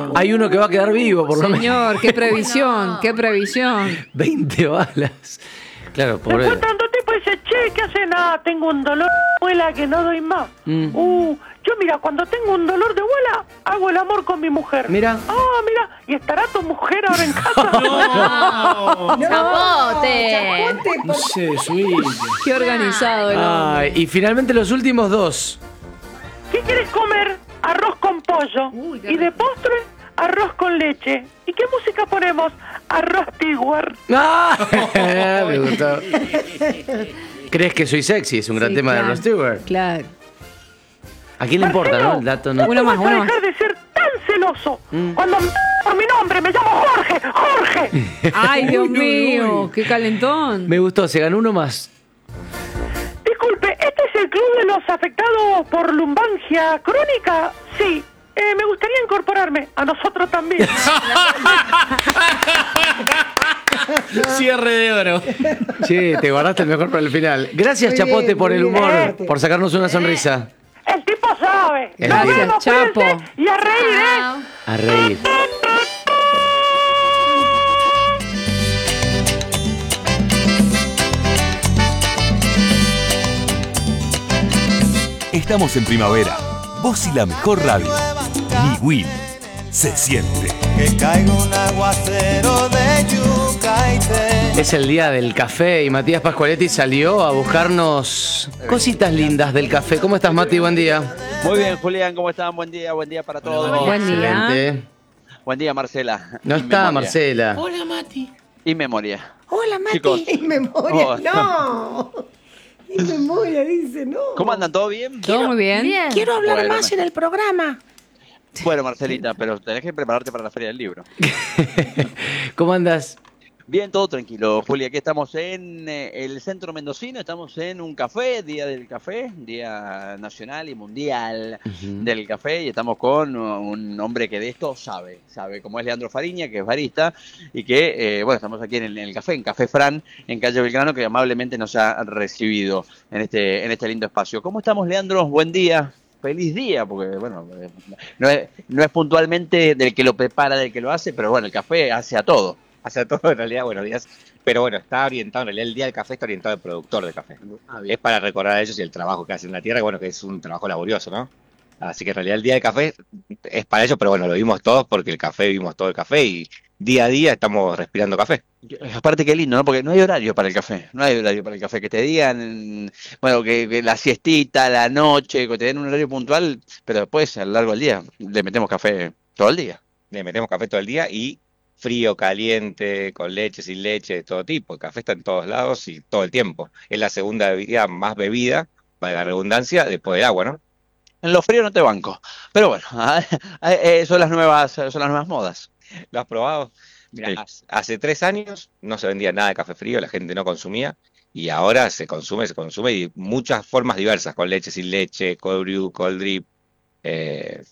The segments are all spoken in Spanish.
Hay uno que va a quedar vivo, por lo menos. Señor, qué previsión, qué previsión. 20 balas. Claro, pobre. Después tanto tiempo dice, che, ¿qué hace? Nada, tengo un dolor de muela que no doy más. Yo mira, cuando tengo un dolor de muela, hago el amor con mi mujer. Mira. Mira, ¿y estará tu mujer ahora en casa? ¡Chapote! No sé, subí. Qué organizado el hombre. Y finalmente los últimos dos. ¿Qué quieres comer? Arroz con pollo. Uy, qué Y de postre, arroz con leche. ¿Y qué música ponemos? Arroz Tiguar. Me gustó. ¿Crees que soy sexy? Es un gran Sí, tema claro, de Rod Stewart. Claro. ¿A quién le importa, Marcelo, no? El dato no. Uno más, ¿Cómo vas uno a más. dejar de ser tan celoso? Cuando por mi nombre me llamo Jorge. ¡Jorge! Ay, Dios mío, qué calentón. Me gustó, se ganó uno más. Disculpe, ¿este es el club de los afectados por lumbalgia crónica? Sí. Me gustaría incorporarme. A nosotros también. Cierre de oro. Che, te guardaste el mejor para el final. Gracias, Muy Chapote, bien, por muy el bien. humor, por sacarnos una sonrisa. El tipo sabe. Nos Gracias, vemos, Chapo. cuídense, y a reír, ¿eh? A reír. Estamos en primavera. Vos y la mejor radio. Mi Will. Se siente. Que caiga un aguacero de yuca y té. Es el día del café y Matías Pascualetti salió a buscarnos cositas lindas del café. ¿Cómo estás, Mati? Buen día. Muy bien, Julián, ¿cómo están? Buen día para todos. Buen día. Excelente. Buen día, Marcela. No In está memoria. Marcela. Hola, Mati. In memoria. Hola, Mati. Chicos. En memoria, Oh. no. En memoria, dice, no. ¿Cómo andan? ¿Todo bien? Todo muy bien. Quiero hablar Bueno, más en el programa. Bueno, Marcelita, pero tenés que prepararte para la Feria del Libro. ¿Cómo andas? Bien, todo tranquilo, Juli. Aquí estamos en el centro mendocino, estamos en un café, Día del Café, Día Nacional y Mundial del Café, y estamos con un hombre que de esto sabe, como es Leandro Fariña, que es barista, y que, bueno, estamos aquí en el café, en Café Fran, en Calle Belgrano, que amablemente nos ha recibido en este lindo espacio. ¿Cómo estamos, Leandro? Buen día. Feliz día, porque bueno, no es puntualmente del que lo prepara, del que lo hace, pero bueno, el café hace a todo. Hace todo en realidad, buenos días. Pero bueno, está orientado, en realidad el día del café está orientado al productor de café. Es para recordar a ellos y el trabajo que hacen en la tierra, bueno, que es un trabajo laborioso, ¿no? Así que en realidad el día del café es para ellos, pero bueno, lo vimos todos porque el café, vivimos todo el café y día a día estamos respirando café. Aparte qué lindo, ¿no? Porque no hay horario para el café, que te digan, bueno, que la siestita, la noche, que te den un horario puntual, pero después a lo largo del día le metemos café todo el día. Le metemos café todo el día y frío, caliente, con leche, sin leche, de todo tipo. El café está en todos lados y todo el tiempo. Es la segunda bebida más bebida, para la redundancia, después del agua, ¿no? En lo frío no te banco, pero bueno, son las nuevas modas. ¿Lo has probado? Mira, hace 3 años no se vendía nada de café frío, la gente no consumía, y ahora se consume y muchas formas diversas, con leche, sin leche, cold brew, cold drip. Que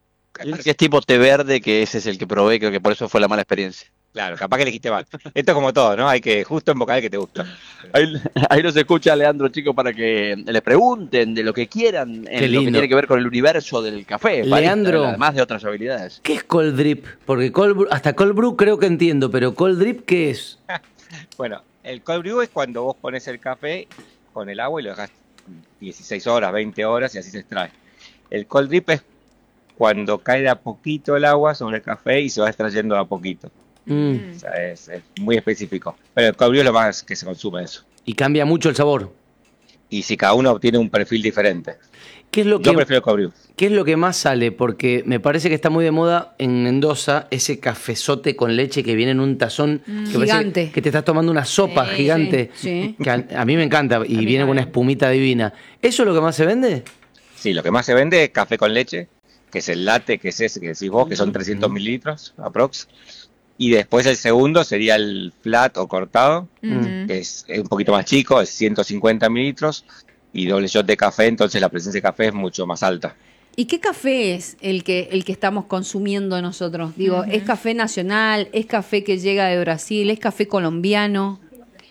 es tipo té verde, que ese es el que probé, creo que por eso fue la mala experiencia. Claro, capaz que le quiste mal. Esto es como todo, ¿no? Hay que justo embocar el que te gusta. Ahí los escucha Leandro, chicos, para que le pregunten de lo que quieran en lo que tiene que ver con el universo del café. Leandro, barista, además de otras habilidades. ¿Qué es cold drip? Porque hasta cold brew creo que entiendo, pero cold drip, ¿qué es? Bueno, el cold brew es cuando vos pones el café con el agua y lo dejas 16 horas, 20 horas y así se extrae. El cold drip es cuando cae de a poquito el agua sobre el café y se va extrayendo de a poquito. O sea, es muy específico. Pero el cold brew es lo más que se consume eso. Y cambia mucho el sabor. Y si cada uno tiene un perfil diferente. ¿Qué es lo Yo que, prefiero el cold brew. ¿Qué es lo que más sale? Porque me parece que está muy de moda en Mendoza ese cafezote con leche que viene en un tazón que parece Gigante. que te estás tomando una sopa gigante. Sí. Que a mí me encanta y viene con una espumita divina. ¿Eso es lo que más se vende? Sí, lo que más se vende es café con leche, que es el latte, que es ese que decís vos, que son 300 mililitros, aprox. Y después el segundo sería el flat o cortado, que es un poquito más chico, es 150 mililitros, y doble shot de café, entonces la presencia de café es mucho más alta. ¿Y qué café es el que estamos consumiendo nosotros? Digo, ¿es café nacional? ¿Es café que llega de Brasil? ¿Es café colombiano?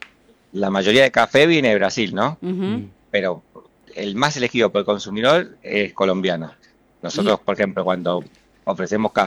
La mayoría de café viene de Brasil, ¿no? Ujú. Pero el más elegido por el consumidor es colombiano. Nosotros, por ejemplo, cuando ofrecemos